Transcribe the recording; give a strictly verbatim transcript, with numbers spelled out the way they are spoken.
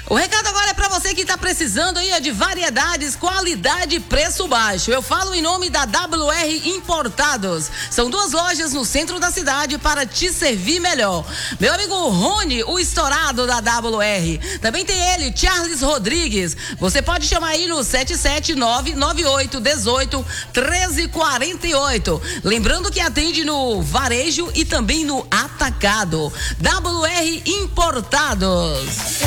O recado agora é para você que está precisando aí de variedades, qualidade e preço baixo. Eu falo em nome da W R Importados. São duas lojas no centro da cidade para te servir melhor. Meu amigo Rony, o estourado da W R. Também tem ele, Charles Rodrigues. Você pode chamar aí no sete sete nove nove oito um oito um três quatro oito. Lembrando que atende no varejo e também no atacado. W R Importados.